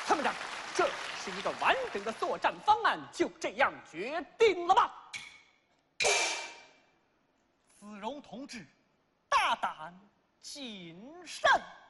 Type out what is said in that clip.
参谋长，这是一个完整的作战方案，就这样决定了吗？ 子荣同志，大胆谨慎。